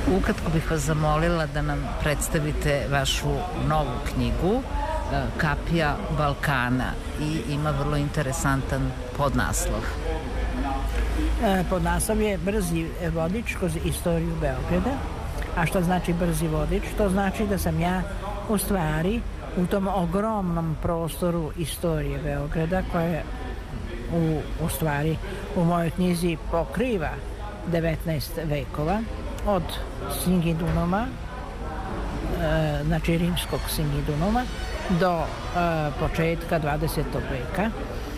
Ukratko bih vas zamolila da nam predstavite vašu novu knjigu Kapija Balkana i ima vrlo interesantan podnaslov. Podnaslov je Brzi vodič kroz istoriju Beograda. A što znači brzi vodič? To znači da sam ja u stvari u tom ogromnom prostoru istorije Beograda, koje u stvari u mojoj knjizi pokriva 19 vekova, od Singidunuma, znači rimskog Singidunuma, do početka 20. veka,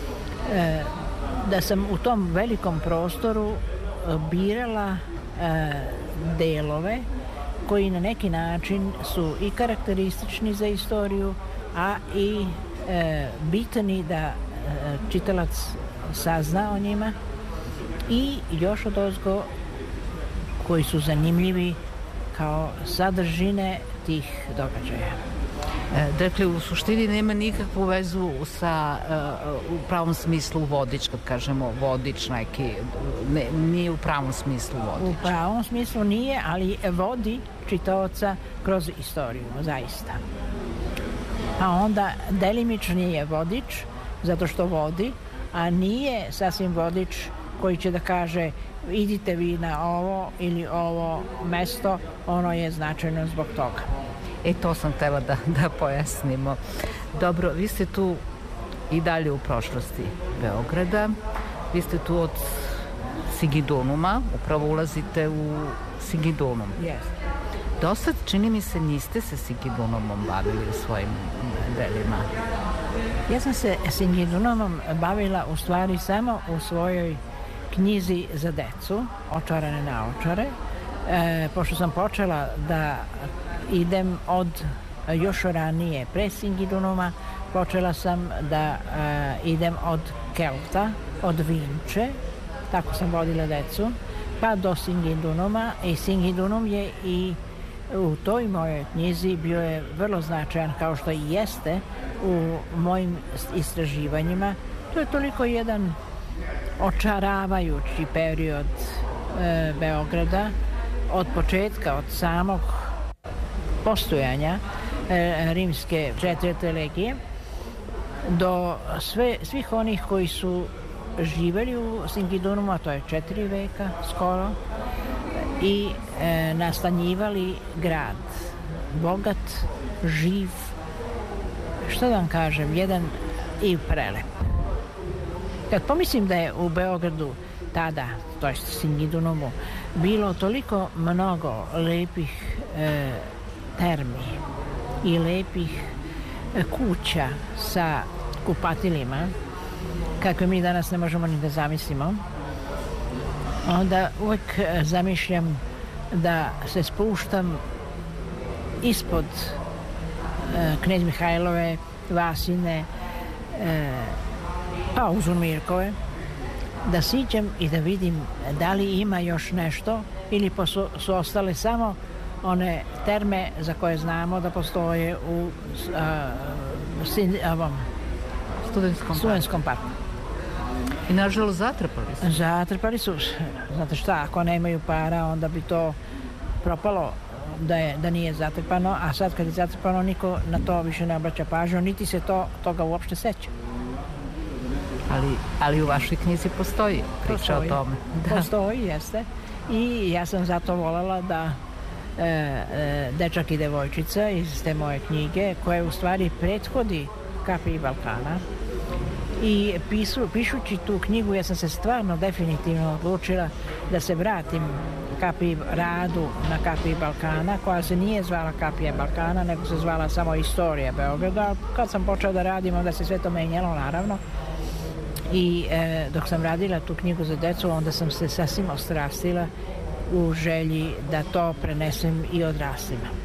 da sam u tom velikom prostoru birala delove koji na neki način su i karakteristični za istoriju, a i bitni da čitalac sazna o njima, i još odozgo koji su zanimljivi kao sadržine tih događaja. Dakle, u suštini nema nikakvu vezu sa, u pravom smislu vodič, kad kažemo vodič neki, nije u pravom smislu vodič. U pravom smislu nije, ali vodi čitaoca kroz istoriju, zaista. A onda delimični je vodič, zato što vodi, a nije sasvim vodič koji će da kaže idite vi na ovo ili ovo mesto, ono je značajno zbog toga. To sam htela da pojasnimo. Dobro, vi ste tu i dalje u prošlosti Beograda. Vi ste tu od Singidunuma, upravo ulazite u Singidunum. Jeste. Do sad, čini mi se, niste se Singidunumom bavili u svojim delima. Ja sam se Singidunumom bavila u stvari samo u svojoj knjizi za decu, Očarane naočare, pošto sam počela da idem od još ranije, pre Singidunuma, počela sam da idem od Kelta, od Vinče, tako sam vodila decu, pa do Singidunuma, i Singidunum je i u toj mojoj knjizi bio je vrlo značajan, kao što i jeste u mojim istraživanjima. To je toliko jedan očaravajući period Beograda, od početka, od samog postojanja rimske 4. legije do svih onih koji su živeli u Singidunumu, a to je 4 veka skoro, i nastanjivali grad. Bogat, živ, što da vam kažem, jedan i prelep. Kad pomislim da je u Beogradu tada, to je Singidunumu, bilo toliko mnogo lepih termi i lepih kuća sa kupatilima, kakve mi danas ne možemo ni da zamislimo, onda uvek zamišljam da se spuštam ispod Knez Mihajlove, Vasine, pa Uzurmirkove, da siđem i da vidim da li ima još nešto, ili pa su ostale samo one terme za koje znamo da postoje u Studentskom parku. I nažalost zatrpali su. Zatrpali su. Znate šta, ako nemaju para, onda bi to propalo da nije zatrpano, a sad kad je zatrpano niko na to više ne obraća pažnju, niti se toga uopšte seća. Ali u vašoj knjizi postoji priča o tome. Postoji, jeste. I ja sam zato voljela da Dečak i devojčica iz te moje knjige, koja u stvari prethodi Kapiji Balkana, i pišući tu knjigu ja sam se stvarno definitivno odlučila da se vratim radu na Kapiji Balkana, koja se nije zvala Kapija Balkana, nego se zvala samo Istorija Beograda. Kad sam počela da radim, onda se sve to menjalo, naravno. I dok sam radila tu knjigu za decu, onda sam se sasvim ostrastila u želji da to prenesem i odraslima.